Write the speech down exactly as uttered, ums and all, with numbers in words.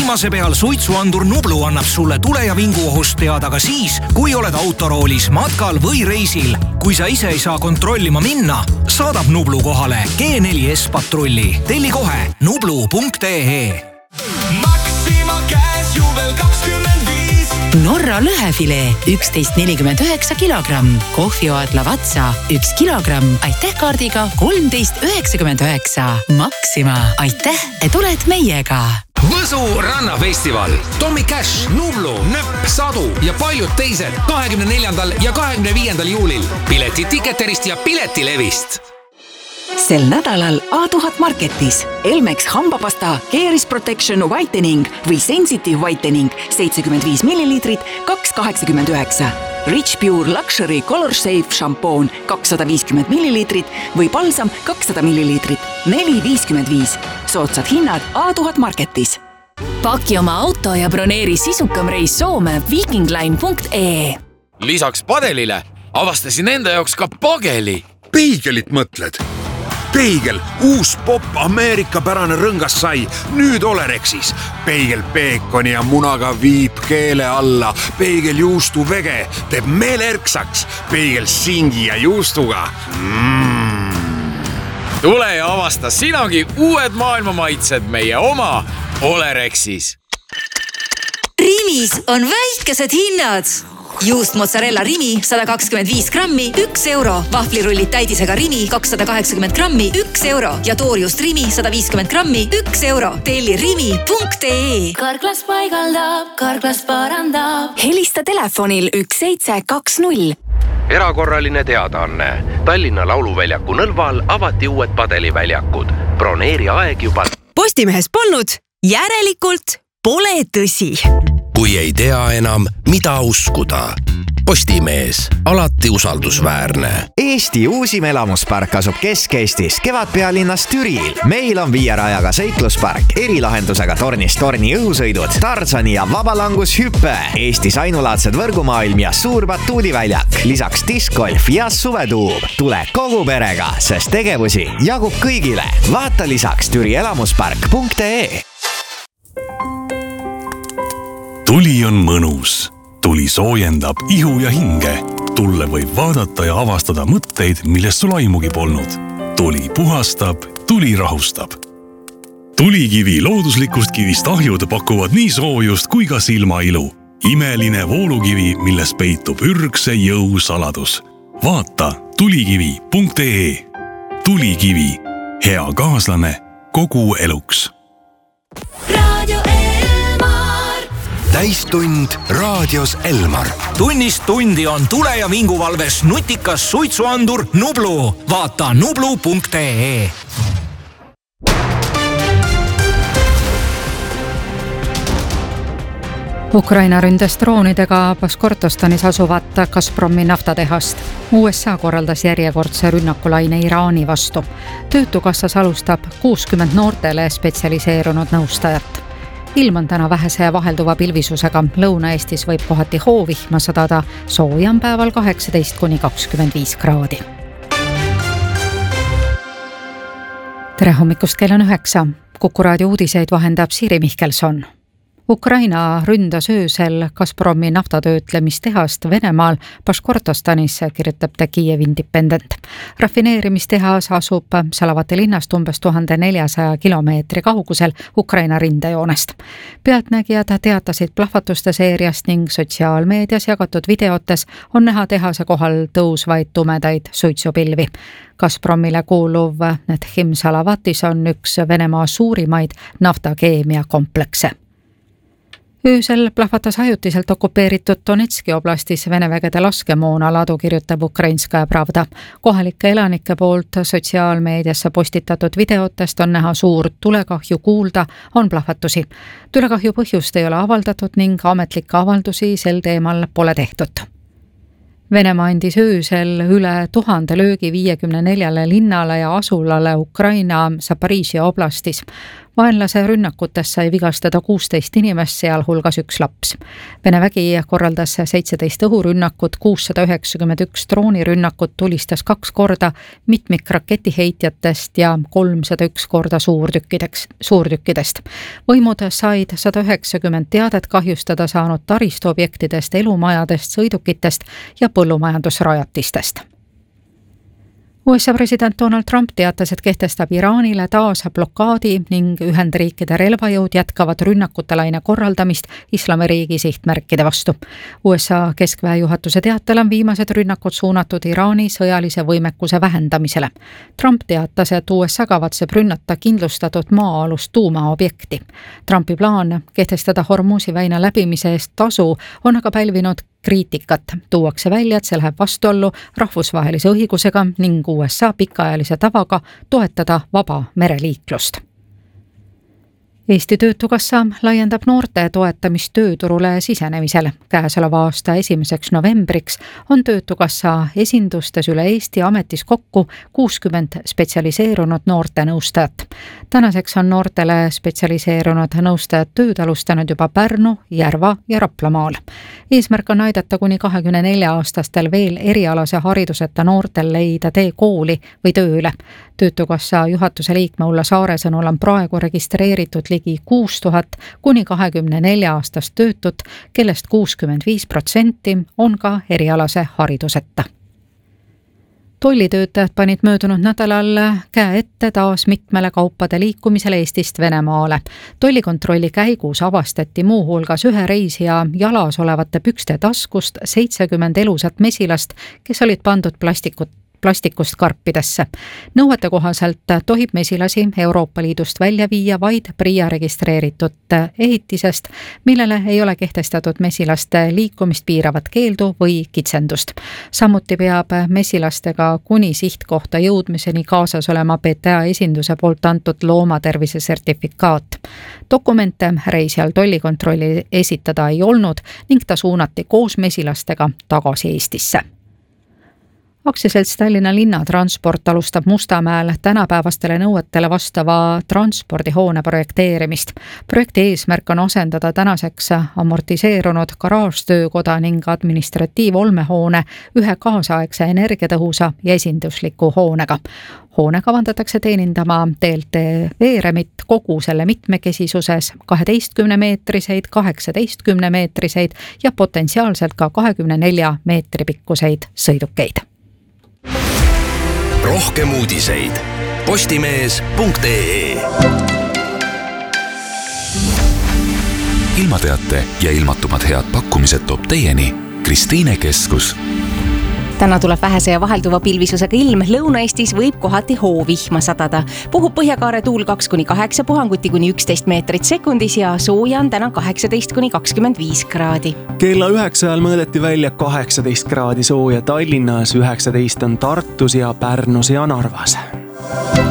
viimase peal suitsuandur Nublu annab sulle tule- ja vinguohust teada ka siis, kui oled autoroolis, matkal või reisil. Kui sa ise ei saa kontrollima minna, saadab Nublu kohale G neli S patrulli. Telli kohe nublu punkt ee. Maxima käes juubel kakskümmend viis. Norra lõhefilee üksteist nelikümmend üheksa kilogramm. Kohvioad Lavazza üks kilogramm. Aitäh kaardiga kolmteist üheksakümmend üheksa. Maxima. Aitäh, et oled meiega. Võsu rannafestival. Tommy Cash, Nublu, Nöpp, Sadu ja paljud teised kahekümne neljandal ja kahekümne viiendal juulil. Piletid Ticketerist ja Piletilevist. Sel nädalal A tuhat Marketis Elmex hambapasta Caris Protection Whitening või Sensitive Whitening seitsekümmend viis milliliitrit kaks kaheksakümmend üheksa. Rich Pure Luxury Color Safe šampoon kakssada viiskümmend milliliitrit või balsam kakssada milliliitrit neli viiskümmend viis. Soodsad hinnad A tuhat Marketis. Paki oma auto ja broneeri sisukam reis Soome vikingline punkt ee. Lisaks padelile avastasin enda jaoks ka pageli. Peigelit mõtled? Peigel, uus pop Ameerika pärane rõngas sai, nüüd Olerexis. Peigel peekoni ja munaga viib keele alla. Peigel juustu vege teeb meele erksaks. Peigel singi ja juustuga. Mm. Tule ja avasta sinagi uued maailma maitsed meie oma Olerexis. Rimis on väikesed hinnad. Juust mozzarella Rimi sada kakskümmend viis grammi, üks euro. Vahvlirullid täidisega Rimi kakssada kaheksakümmend grammi, üks euro. Ja toorjust Rimi sada viiskümmend grammi, üks euro. Telli rimi punkt ee. Karklas paigaldab, karklas parandab. Helista telefonil üks seitse kaks null. Erakorraline teadaanne. Tallinna Lauluväljaku nõlval avati uued padeliväljakud. Broneeri aeg juba. Postimehes polnud, järelikult pole tõsi. Kui ei tea enam, mida uskuda. Postimees, alati usaldusväärne. Eesti uusim elamuspark asub Kesk-Eestis, Kevadpealinnas Türil. Meil on viierajaga seikluspark, erilahendusega tornist torni õhusõidud, Tarzani ja vabalangushüppe, Eestis ainulaadsed võrgumaailm ja suur batuudiväljak, lisaks diskgolf ja suvetuub. Tule kogu perega, sest tegevusi jagub kõigile. Vaata lisaks türi elamuspark punkt ee. Tuli on mõnus. Tuli soojendab ihu ja hinge. Tulle võib vaadata ja avastada mõtteid, millest sul aimugi polnud. Tuli puhastab, tuli rahustab. Tulikivi looduslikust kivist ahjud pakuvad nii soojust kui ka silmailu. Imeline voolukivi, milles peitub ürgse jõu saladus. Vaata tulikivi punkt ee. Tulikivi. Hea kaaslane kogu eluks. Täistund raadios Elmar. Tunnist tundi on tule- ja vinguvalves nutikas suitsuandur Nublu. Vaata nublu punkt ee. Ukraina ründas droonidega Baskortostanis asuvat Gazpromi naftatehast. U S A korraldas järjekordse rünnakulaine Iraani vastu. Töötukassas alustab kuuskümmend noortele spetsialiseerunud nõustajat. Ilm on täna vähese ja vahelduva pilvisusega. Lõuna-Eestis võib kohati hoovihma sadada, soojam päeval kaheksateist kuni kakskümmend viis kraadi. Tere hommikust, kell on üheksa. Kuku raadio uudiseid vahendab Siiri Mihkelson. Ukraina ründas öösel Gazpromi naftatöötlemistehast Venemaal Baskortostanis, kirjutab The Kiev Independent. Rafineerimistehas asub Salavate linnast umbes tuhande neljasaja kilomeetri kaugusel Ukraina rindejoonest. Pealtnägijad teatasid plahvatuste seeriast ning sotsiaalmeedias jagatud videotes on näha tehase kohal tõusvaid tumedaid suitsupilvi. Gazpromile kuuluv Nethim Salavatis on üks Venemaa suurimaid naftakeemiakomplekse. Öösel plahvatas ajutiselt okupeeritud Donetski oblastis venevägede laskemoona ladu, kirjutab Ukrainska Pravda. Kohalike elanike poolt sotsiaalmeediasse postitatud videotest on näha suurt tulekahju, kuulda on plahvatusi. Tulekahju põhjust ei ole avaldatud ning ametlikke avaldusi sel teemal pole tehtud. Venemaa andis öösel üle tuhande löögi viiekümne neljale linnale ja asulale Ukraina Zaporižžja oblastis. vaenlase rünnakutes sai vigastada kuusteist inimest, sealhulgas üks laps. Vene vägi korraldas seitseteist õhurünnakut, kuussada üheksakümmend üks droonirünnakut, tulistas kaks korda mitmikraketiheitjatest ja kolmsada üks korda suurtükkideks, suurtükkidest. Võimud said sada üheksakümmend teadet kahjustada saanud taristuobjektidest, elumajadest, sõidukitest ja põllumajandusrajatistest. U S A president Donald Trump teatas, et kehtestab Iraanile taas blokaadi ning Ühendriikide relvajõud jätkavad rünnakutelaine korraldamist Islamiriigi sihtmärkide vastu. U S A keskväe juhatuse teatel on viimased rünnakud suunatud Iraani sõjalise võimekuse vähendamisele. Trump teatas, et U S A kavatseb rünnata kindlustatud maa-alust tuumaobjekti. Trumpi plaan kehtestada Hormuzi väina läbimise eest tasu on aga pälvinud kriitikat. Tuuakse välja, et see läheb vastuollu rahvusvahelise õigusega ning U S A pikaajalise tavaga toetada vaba mereliiklust. Eesti Töötukassa laiendab noorte toetamist tööturule sisenemisel. Käesoleva aasta esimeseks novembriks on Töötukassa esindustes üle Eesti ametis kokku kuuskümmend spetsialiseerunud noorte nõustajat. Tänaseks on noortele spetsialiseerunud nõustajad tööd alustanud juba Pärnu, Järva ja Raplamaal. Eesmärk on aidata kuni kahekümne nelja aastastel veel erialase hariduseta noortel leida tee kooli või tööle. Töötukassa juhatuse liikme Ulla Saare sõnul on praegu registreeritud ligi kuus tuhat kuni kahekümne nelja aastast töötut, kellest kuuskümmend viis protsenti on ka erialase hariduseta. Tollitöötajad panid möödunud nädalal käe ette taas mitmele kaupade liikumisele Eestist Venemaale. Tollikontrolli käigus avastati muuhulgas ühe reisija jalas olevate pükste taskust seitsekümmend elusat mesilast, kes olid pandud plastikut plastikust karpidesse. Nõuete kohaselt tohib mesilasi Euroopa Liidust välja viia vaid PRIA registreeritud ehitisest, millele ei ole kehtestatud mesilaste liikumist piiravat keeldu või kitsendust. Samuti peab mesilastega kuni sihtkohta jõudmiseni kaasas olema P T A esinduse poolt antud loomatervise sertifikaat. Dokumente reisijal tollikontrolli esitada ei olnud ning ta suunati koos mesilastega tagasi Eestisse. Aktsiaselts Tallinna linnatransport alustab Mustamäel tänapäevastele nõuetele vastava transpordihoone projekteerimist. Projekti eesmärk on asendada tänaseks amortiseerunud garaažtöökoda ning administratiivolmehoone ühe kaasaegse energiatõhusa ja esindusliku hoonega. Hoone kavandatakse teenindama T L T veeremit kogu selle mitmekesisuses kaheteistkümne meetriseid, kaheksateistkümne meetriseid ja potentsiaalselt ka kahekümne nelja meetri pikkuseid sõidukeid. Rohkem uudiseid postimees punkt ee. Ilmateate ja ilmatumad head pakkumised toob teieni Kristiine Keskus. Täna tuleb vähese ja vahelduva pilvisusega ilm, Lõuna-Eestis võib kohati hoovihma sadada. Puhub Põhjakaare tuul kaks kuni kaheksa, puhanguti kuni üksteist meetrit sekundis ja sooja on täna kaheksateist kuni kakskümmend viis kraadi. Kella üheksa ajal mõõdeti välja kaheksateist kraadi sooja Tallinnas, üheksateist on Tartus ja Pärnus ja Narvas.